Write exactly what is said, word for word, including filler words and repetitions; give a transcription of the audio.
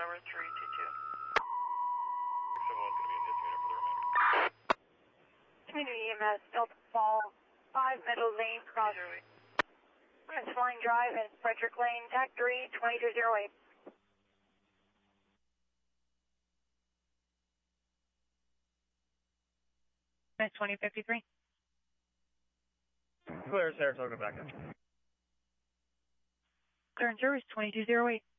Tower three two two. Someone's going to be in this unit for the remainder. Community E M S, Delta Fall, five Middle Lane, cross. West Flying Drive and Frederick Lane, T A C three, twenty-two oh eight. twenty fifty-three. Clear Saratoga back up. Current service twenty-two oh eight.